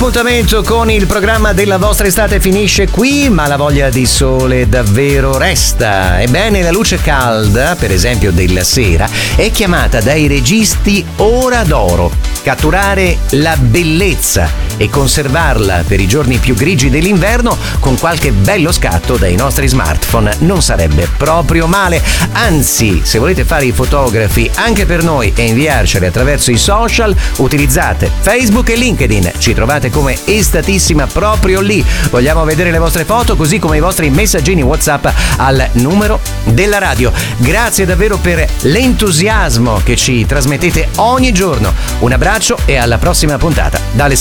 L'appuntamento con il programma della vostra estate finisce qui, ma la voglia di sole davvero resta. Ebbene, la luce calda, per esempio della sera, è chiamata dai registi ora d'oro. Catturare la bellezza e conservarla per i giorni più grigi dell'inverno con qualche bello scatto dai nostri smartphone non sarebbe proprio male. Anzi, se volete fare i fotografi anche per noi e inviarceli attraverso i social, utilizzate Facebook e LinkedIn. Ci trovate come Estatissima proprio lì. Vogliamo vedere le vostre foto, così come i vostri messaggini WhatsApp al numero della radio. Grazie davvero per l'entusiasmo che ci trasmettete ogni giorno. Un abbraccio e alla prossima puntata. Da